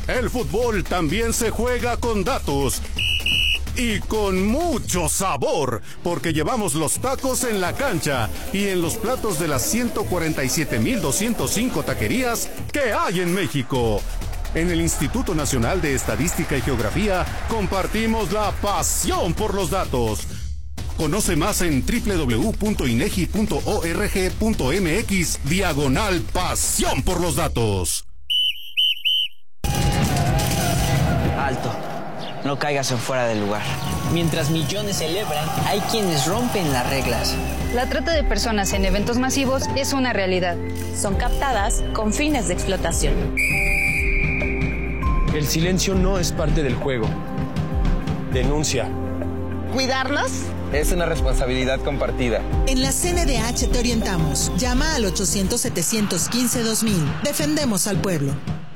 El fútbol también se juega con datos y con mucho sabor, porque llevamos los tacos en la cancha y en los platos de las 147,205 taquerías que hay en México. En el Instituto Nacional de Estadística y Geografía compartimos la pasión por los datos. Conoce más en www.inegi.org.mx/pasión por los datos. Alto, no caigas en fuera del lugar. Mientras millones celebran, hay quienes rompen las reglas. La trata de personas en eventos masivos es una realidad. Son captadas con fines de explotación. El silencio no es parte del juego. Denuncia. ¿Cuidarnos? Es una responsabilidad compartida. En la CNDH te orientamos. Llama al 800-715-2000. Defendemos al pueblo.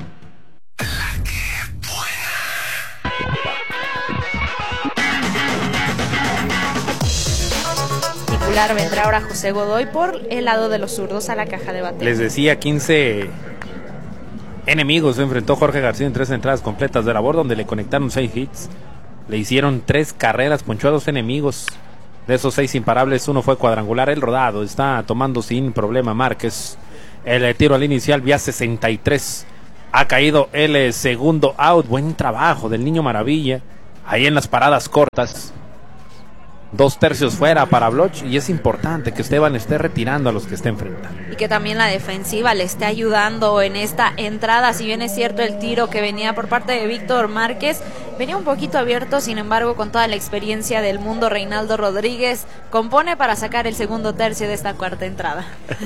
Vendrá ahora José Godoy por el lado de los zurdos a la caja de bateo. Les decía, 15 enemigos se enfrentó Jorge García en 3 entradas completas de labor, donde le conectaron 6 hits. Le hicieron 3 carreras, ponchó a 2 enemigos. De esos 6 imparables, uno fue cuadrangular. El rodado está tomando sin problema Márquez. El tiro al inicial, vía 63. Ha caído el segundo out. Buen trabajo del Niño Maravilla. Ahí en las paradas cortas. 2 tercios fuera para Bloch, y es importante que Esteban esté retirando a los que esté enfrentando. Y que también la defensiva le esté ayudando en esta entrada. Si bien es cierto, el tiro que venía por parte de Víctor Márquez venía un poquito abierto, sin embargo, con toda la experiencia del mundo, Reinaldo Rodríguez compone para sacar el segundo tercio de esta cuarta entrada.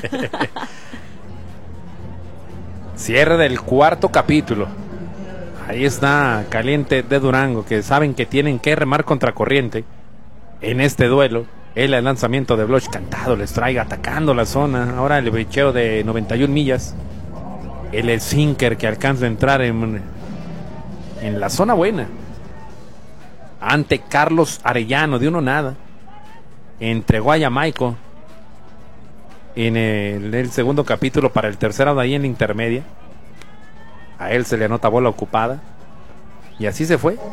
Cierre del cuarto capítulo. Ahí está Caliente de Durango, que saben que tienen que remar contra corriente en este duelo. El lanzamiento de Bloch cantado, les traiga atacando la zona. Ahora el bicheo de 91 millas. El sinker que alcanza a entrar en la zona buena. Ante Carlos Arellano, de 1-0. Entregó a Jamaico en el segundo capítulo para el tercer out ahí en la intermedia. A él se le anota bola ocupada. Y así se fue.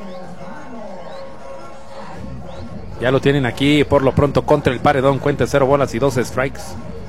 Ya lo tienen aquí por lo pronto contra el paredón. Cuenta 0 bolas y 2 strikes.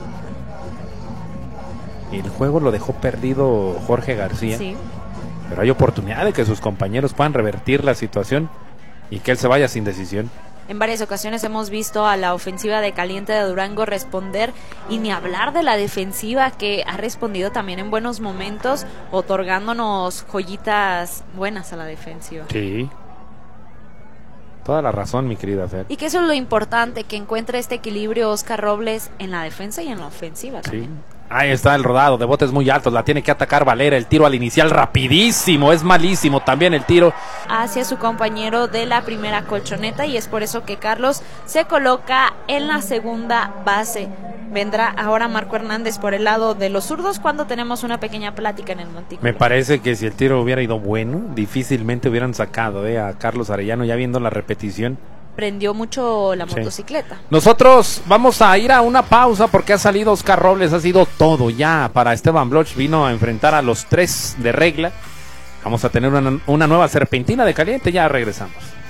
El juego lo dejó perdido Jorge García. Sí. Pero hay oportunidad de que sus compañeros puedan revertir la situación y que él se vaya sin decisión. En varias ocasiones hemos visto a la ofensiva de Caliente de Durango responder, y ni hablar de la defensiva, que ha respondido también en buenos momentos, otorgándonos joyitas buenas a la defensiva. Sí. Toda la razón, mi querida Fer. Y que eso es lo importante, que encuentre este equilibrio Oscar Robles en la defensa y en la ofensiva también. Sí. Ahí está el rodado de botes muy altos, la tiene que atacar Valera. El tiro al inicial rapidísimo, es malísimo también el tiro hacia su compañero de la primera colchoneta, y es por eso que Carlos se coloca en la segunda base. Vendrá ahora Marco Hernández por el lado de los zurdos cuando tenemos una pequeña plática en el montículo. Me parece que si el tiro hubiera ido bueno, difícilmente hubieran sacado a Carlos Arellano, ya viendo la repetición. Prendió mucho la motocicleta. Nosotros vamos a ir a una pausa porque ha salido Oscar Robles, ha sido todo ya para Esteban Bloch. Vino a enfrentar a los 3 de regla. Vamos a tener una nueva serpentina de Caliente, ya regresamos.